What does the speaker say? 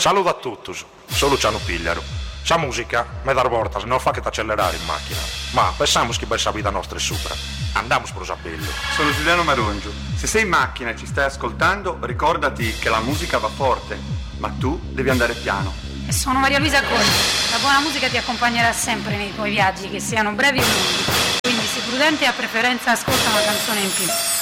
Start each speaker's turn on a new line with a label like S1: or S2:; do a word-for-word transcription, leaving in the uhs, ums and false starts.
S1: Saluto a tutti, sono Luciano Pigliaro. Sa musica me dar voltas non fa che t'accelerare in macchina, ma pensiamo che questa vita nostra è sopra. Andiamo per sapello.
S2: Sono Giuliano Marongio. Se sei in macchina e ci stai ascoltando, ricordati che la musica va forte, ma tu devi andare piano.
S3: E sono Maria Luisa Conti. La buona musica ti accompagnerà sempre nei tuoi viaggi, che siano brevi o lunghi. Quindi, se prudente, a preferenza ascolta una canzone in più.